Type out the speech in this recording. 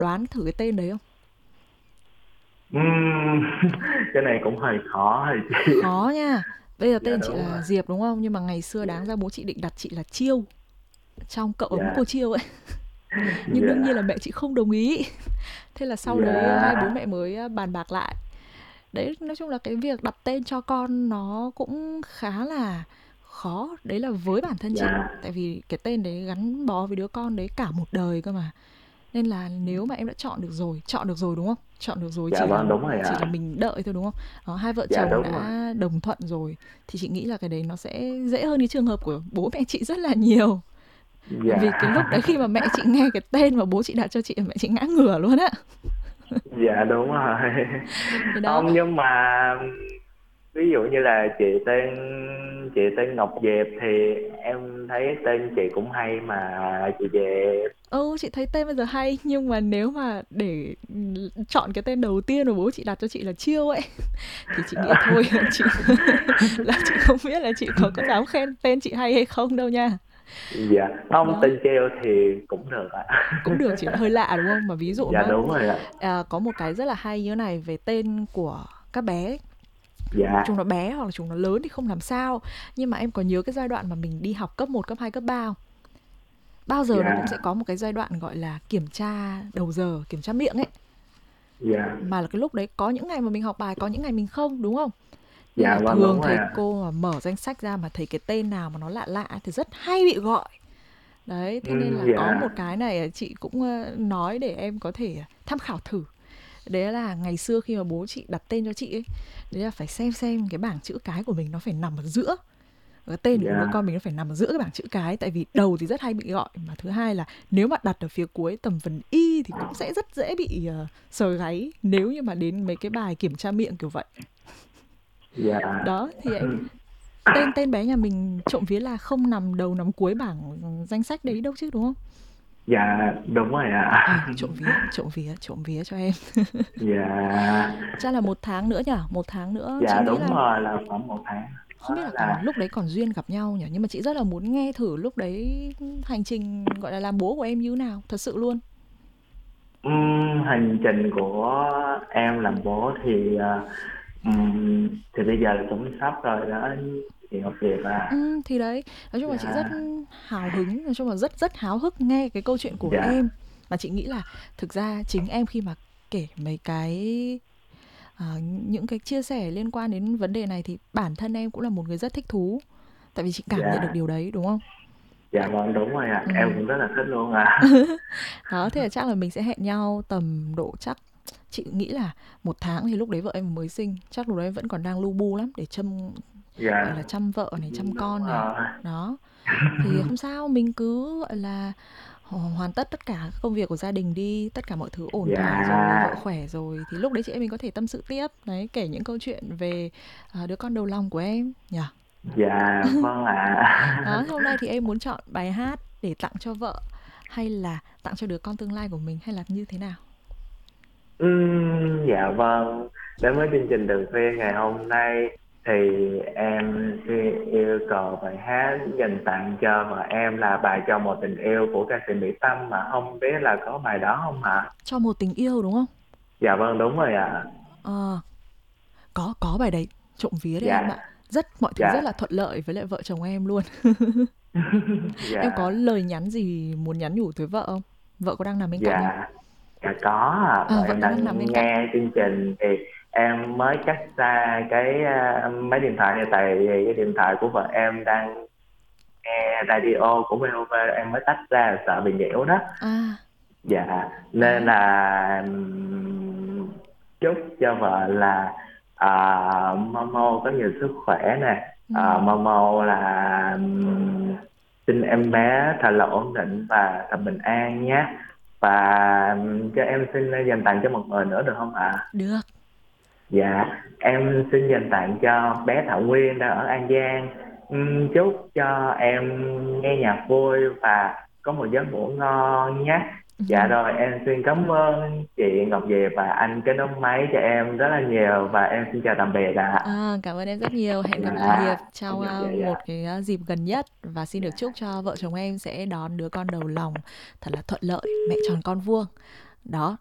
đoán thử cái tên đấy không? Ừm, cái này cũng hơi khó hơi chị. Khó nha. Bây giờ Dạ tên chị đúng rồi. là Diệp đúng không? Nhưng mà ngày xưa Dạ. đáng ra bố chị định đặt chị là Chiêu, trong Cậu ấm Dạ. cô Chiêu ấy. Nhưng đương nhiên Dạ. là mẹ chị không đồng ý. Thế là sau đấy hai bố Dạ. mẹ mới bàn bạc lại. Đấy, nói chung là cái việc đặt tên cho con nó cũng khá là khó. Đấy là với bản thân chị. Dạ. Tại vì cái tên đấy gắn bó với đứa con đấy cả một đời cơ mà. Nên là nếu mà em đã chọn được rồi đúng không? Chọn được rồi Dạ vâng, đúng rồi chỉ là ạ. mình đợi thôi đúng không? Đó, hai vợ Dạ chồng đúng rồi. đã đồng thuận rồi thì chị nghĩ là cái đấy nó sẽ dễ hơn cái trường hợp của bố mẹ chị rất là nhiều. Vì Dạ. cái lúc đấy khi mà mẹ chị nghe cái tên mà bố chị đặt cho chị, mẹ chị ngã ngửa luôn á. Dạ đúng rồi. Thế đó. Không, nhưng mà ví dụ như là chị tên Ngọc Diệp thì em thấy tên chị cũng hay mà, chị Diệp. Ừ, chị thấy tên bây giờ hay nhưng mà nếu mà để chọn cái tên đầu tiên mà bố chị đặt cho chị là Chiêu ấy thì chị nghĩ thôi chị là chị không biết là chị có dám khen tên chị hay hay không đâu nha. Dạ không, Đó, tên treo thì cũng được ạ. cũng được chỉ là hơi lạ đúng không? Mà ví dụ Dạ nhá, đúng rồi ạ. có một cái rất là hay như thế này về tên của các bé ấy. Chúng Dạ. nó bé hoặc là chúng nó lớn thì không làm sao. Nhưng mà em có nhớ cái giai đoạn mà mình đi học cấp một cấp 2 cấp 3 không? Bao giờ nó cũng sẽ Dạ. có một cái giai đoạn gọi là kiểm tra đầu giờ, kiểm tra miệng ấy. Dạ. Mà là cái lúc đấy có những ngày mà mình học bài, có những ngày mình không, đúng không? Nên Dạ là vâng, thường đúng rồi thầy ạ. cô mà mở danh sách ra mà thấy cái tên nào mà nó lạ lạ thì rất hay bị gọi. Đấy, thế nên là có Dạ. một cái này chị cũng nói để em có thể tham khảo thử. Đấy là ngày xưa khi mà bố chị đặt tên cho chị ấy, đấy là phải xem cái bảng chữ cái của mình nó phải nằm ở giữa. Cái tên của đứa Dạ. con mình nó phải nằm ở giữa cái bảng chữ cái, tại vì đầu thì rất hay bị gọi, mà thứ hai là nếu mà đặt ở phía cuối tầm phần y thì cũng sẽ rất dễ bị sờ gáy nếu như mà đến mấy cái bài kiểm tra miệng kiểu vậy. Dạ. Đó thì em tên tên bé nhà mình trộm vía là không nằm đầu nằm cuối bảng danh sách đấy đâu chứ đúng không? Dạ đúng rồi ạ. Trộm vía cho em. Dạ. Chắc là một tháng nữa nhở, một tháng nữa chị Dạ nghĩ đúng là rồi, là khoảng một tháng không biết nữa là còn là lúc đấy còn duyên gặp nhau nhỉ, nhưng mà chị rất là muốn nghe thử lúc đấy hành trình gọi là làm bố của em như nào, thật sự luôn. hành trình của em làm bố thì thì bây giờ là cũng sắp rồi đó, chị Ngọc Diệp à. Thì đấy, nói chung là chị rất Dạ. hào hứng, nói chung là rất rất háo hức nghe cái câu chuyện của Dạ. em. Mà chị nghĩ là thực ra chính em khi mà kể mấy cái những cái chia sẻ liên quan đến vấn đề này thì bản thân em cũng là một người rất thích thú. Tại vì chị cảm nhận được Dạ. điều đấy đúng không? Dạ Đấy. vâng, đúng rồi ạ, em Ừm. cũng rất là thích luôn à. Đó, thế là chắc là mình sẽ hẹn nhau tầm độ chắc chị nghĩ là một tháng thì lúc đấy vợ em mới sinh, chắc lúc đấy em vẫn còn đang lu bu lắm để gọi Dạ là chăm vợ này, chăm đúng con này. rồi. Đó. Thì không sao, mình cứ gọi là hoàn tất tất cả các công việc của gia đình đi, tất cả mọi thứ ổn thỏa rồi, vợ Dạ. khỏe rồi thì lúc đấy chị em mình có thể tâm sự tiếp, đấy, kể những câu chuyện về đứa con đầu lòng của em nhỉ. Dạ vâng Đó, ạ. hôm nay thì em muốn chọn bài hát để tặng cho vợ hay là tặng cho đứa con tương lai của mình hay là như thế nào? Dạ vâng. Đến với chương trình đầu tiên ngày hôm nay thì em xin yêu cầu bài hát dành tặng cho vợ em là bài Cho một tình yêu của ca sĩ Mỹ Tâm, mà không biết là có bài đó không ạ? Cho một tình yêu đúng không? Dạ vâng, đúng rồi ạ. Ờ, có bài đấy, trộm vía đấy em ạ. Dạ. Mọi thứ rất Dạ. là thuận lợi với lại vợ chồng em luôn. Em có Dạ. lời nhắn gì muốn nhắn nhủ tới vợ không? Vợ có đang nằm bên cạnh không? Dạ. Dạ có ạ. Vợ Vợ em em đang nằm bên đang cạnh. nghe chương trình thì em mới cắt xa cái máy điện thoại này, tại vì cái điện thoại của vợ em đang nghe radio của VOV, em mới tách ra sợ bị nhiễu đó. À, Dạ nên đó. là chúc cho vợ là Momo có nhiều sức khỏe nè, Ừm, Momo là xin em bé thật là ổn định và thật bình an nhé. Và cho em xin dành tặng cho một người nữa được không ạ? được. Dạ, em xin dành tặng cho bé Thảo Nguyên đang ở An Giang. Chúc cho em nghe nhạc vui và có một giấc ngủ ngon nhé. Dạ rồi, em xin cảm ơn chị Ngọc Diệp và anh cái nóng máy cho em rất là nhiều, và em xin chào tạm biệt ạ. Cảm ơn em rất nhiều. Hẹn gặp lại Hiệp Dạ. trong Dạ. một Dạ. cái dịp gần nhất và xin được Dạ. chúc cho vợ chồng em sẽ đón đứa con đầu lòng thật là thuận lợi, mẹ tròn con vuông. Đó.